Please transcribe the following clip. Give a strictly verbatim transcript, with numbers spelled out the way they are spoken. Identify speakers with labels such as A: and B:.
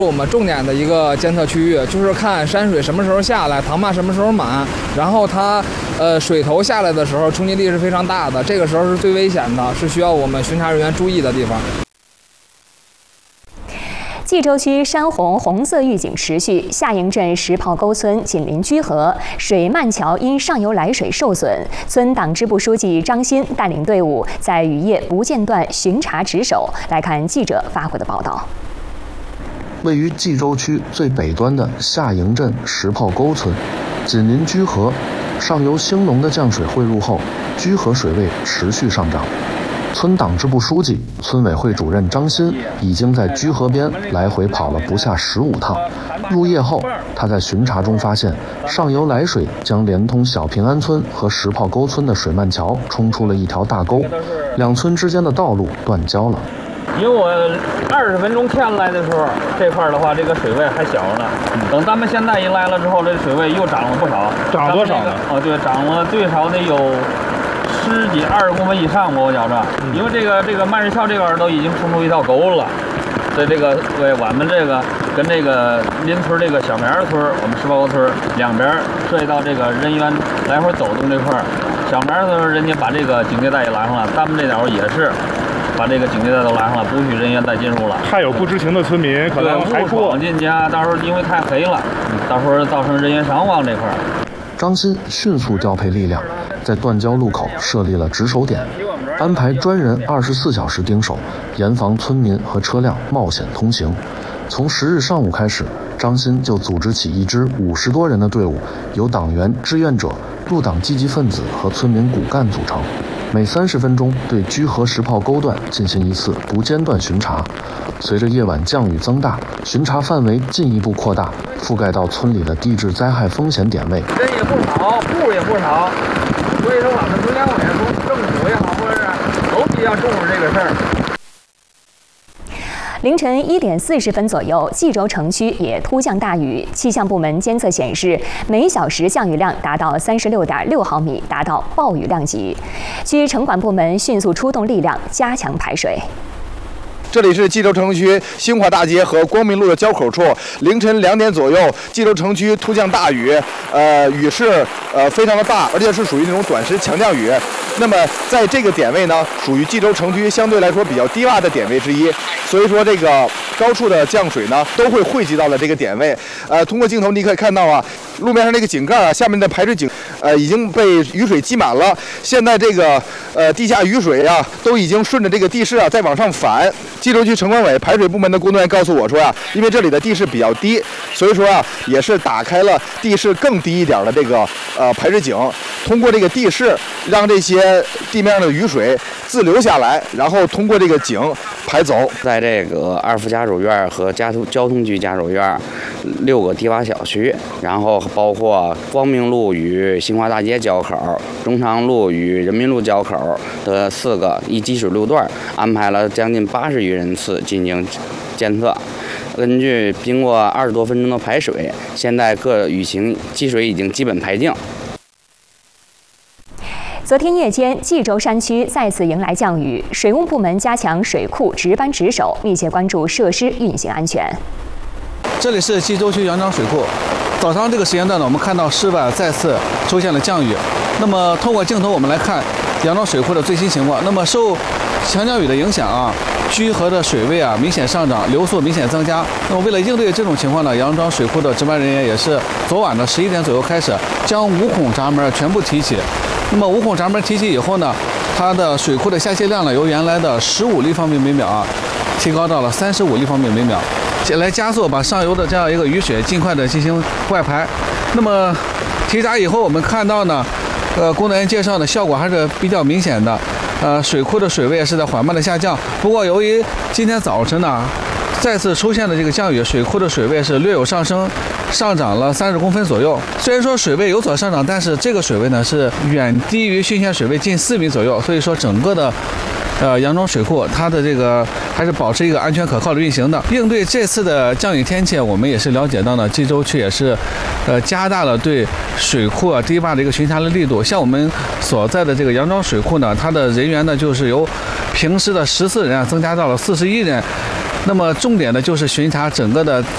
A: 我们重点的一个监测区域就是看山水什么时候下来，塘坝什么时候满，然后它呃水头下来的时候冲击力是非常大的，这个时候是最危险的，是需要我们巡查人员注意的地方。
B: 冀州区山洪红色预警持续，下营镇石炮沟村紧邻居河，水漫桥因上游来水受损，村党支部书记张鑫带领队伍在雨夜不间断巡查值守。来看记者发回的报道。
C: 位于冀州区最北端的下营镇石炮沟村，紧邻居河，上游兴农的降水汇入后，居河水位持续上涨。村党支部书记、村委会主任张鑫已经在居河边来回跑了不下十五趟。入夜后，他在巡查中发现，上游来水将连通小平安村和石炮沟村的水漫桥冲出了一条大沟，两村之间的道路断交了。
D: 因为我二十分钟前来的时候，这块的话，这个水位还小呢。等咱们现在一来了之后，这水位又涨了不少。
E: 涨了多少呢？
D: 哦，对，涨了最少得有十几、二十公分以上吧，我觉着。因为这个这个漫日桥这边都已经冲出一条沟了，所以这个对我们这个跟这个邻村这个小棉村，我们石炮沟村两边涉及到这个人员来回走动这块儿。小棉村人家把这个警戒带也拦上了，咱们这条也是。把这个警戒带都拦上了，不许人员再进入了。
E: 还有不知情的村民可能还
D: 闯进去啊，到时候因为太黑了，到时候造成人员伤亡这块儿。
C: 张鑫迅速调配力量，在断交路口设立了值守点，安排专人二十四小时盯守，严防村民和车辆冒险通行。从十日上午开始，张鑫就组织起一支五十多人的队伍，由党员、志愿者、入党积极分子和村民骨干组成。每三十分钟对居河石炮沟段进行一次不间断巡查。随着夜晚降雨增大，巡查范围进一步扩大，覆盖到村里的地质灾害风险点位。
D: 人也不少，户也不少，所以说我们村两委从政府也好，或者是都比较重视这个事儿。
B: 凌晨一点四十分左右，冀州城区也突降大雨。气象部门监测显示，每小时降雨量达到三十六点六毫米，达到暴雨量级。区城管部门迅速出动力量，加强排水。
F: 这里是冀州城区兴华大街和光明路的交口处，凌晨两点左右，冀州城区突降大雨，呃，雨势呃非常的大，而且是属于那种短时强降雨。那么在这个点位呢，属于冀州城区相对来说比较低洼的点位之一，所以说这个高处的降水呢都会汇集到了这个点位。呃，通过镜头你可以看到啊，路面上这个井盖啊，下面的排水井呃已经被雨水积满了。现在这个呃地下雨水啊，都已经顺着这个地势啊再往上反。冀州区城管委排水部门的工作人员告诉我说啊，因为这里的地势比较低，所以说啊也是打开了地势更低一点的这个呃排水井，通过这个地势让这些地面上的雨水自流下来，然后通过这个井排走。
G: 在这个二附家属院和交通交通局家属院六个低洼小区，然后包括光明路与兴华大街交口、中长路与人民路交口的四个一积水路段，安排了将近八十余人次进行监测。根据经过二十多分钟的排水，现在各雨情积水已经基本排净。
B: 昨天夜间，冀州山区再次迎来降雨，水务部门加强水库值班值守，密切关注设施运行安全。
H: 这里是冀州区杨庄水库，早上这个时间段呢，我们看到室外再次出现了降雨。那么通过镜头我们来看杨庄水库的最新情况。那么受强降雨的影响啊，居河的水位啊明显上涨，流速明显增加。那么为了应对这种情况呢，杨庄水库的值班人员也是昨晚的十一点左右开始，将五孔闸门全部提起。那么五孔闸门提起以后呢，它的水库的下泄量呢，由原来的十五立方米每秒啊，提高到了三十五立方米每秒，来加速把上游的这样一个雨水尽快的进行外排。那么提闸以后，我们看到呢，呃，工作人员介绍呢，效果还是比较明显的。呃，水库的水位是在缓慢的下降。不过由于今天早晨呢，再次出现的这个降雨，水库的水位是略有上升，上涨了三十公分左右。虽然说水位有所上涨，但是这个水位呢是远低于汛县水位近四米左右，所以说整个的呃杨庄水库它的这个还是保持一个安全可靠的运行的。应对这次的降雨天气，我们也是了解到呢，冀州区也是呃加大了对水库啊堤坝的一个巡查的力度。像我们所在的这个杨庄水库呢，它的人员呢就是由平时的十四人啊增加到了四十一人。那么重点的就是巡查整个的